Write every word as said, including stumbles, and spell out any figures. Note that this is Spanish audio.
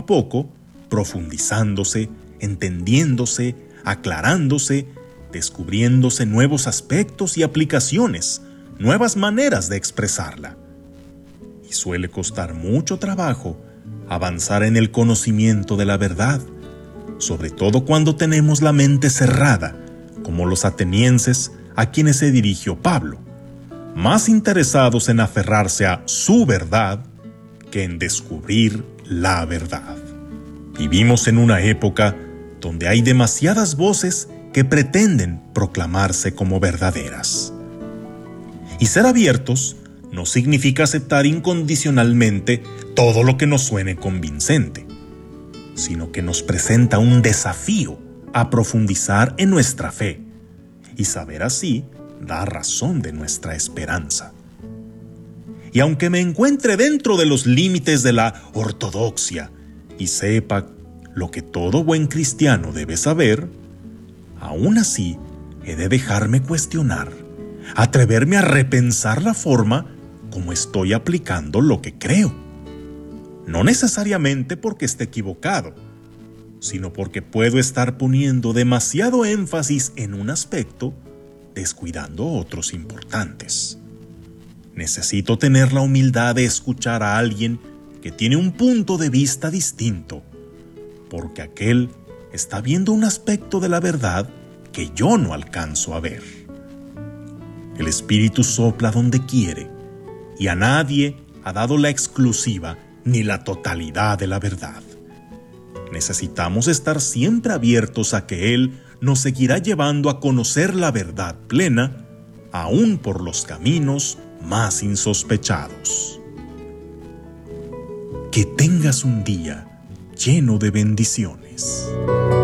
a poco, profundizándose, entendiéndose, aclarándose, descubriéndose nuevos aspectos y aplicaciones, nuevas maneras de expresarla. Y suele costar mucho trabajo avanzar en el conocimiento de la verdad, sobre todo cuando tenemos la mente cerrada, como los atenienses a quienes se dirigió Pablo, más interesados en aferrarse a su verdad que en descubrir la verdad. Vivimos en una época donde hay demasiadas voces que pretenden proclamarse como verdaderas. Y ser abiertos no significa aceptar incondicionalmente todo lo que nos suene convincente, sino que nos presenta un desafío a profundizar en nuestra fe y saber así dar razón de nuestra esperanza. Y aunque me encuentre dentro de los límites de la ortodoxia y sepa lo que todo buen cristiano debe saber, aún así he de dejarme cuestionar, atreverme a repensar la forma como estoy aplicando lo que creo. No necesariamente porque esté equivocado, sino porque puedo estar poniendo demasiado énfasis en un aspecto, descuidando otros importantes. Necesito tener la humildad de escuchar a alguien que tiene un punto de vista distinto, porque aquel está viendo un aspecto de la verdad que yo no alcanzo a ver. El Espíritu sopla donde quiere, y a nadie ha dado la exclusiva ni la totalidad de la verdad. Necesitamos estar siempre abiertos a que Él nos seguirá llevando a conocer la verdad plena, aún por los caminos más insospechados. Que tengas un día lleno de bendiciones.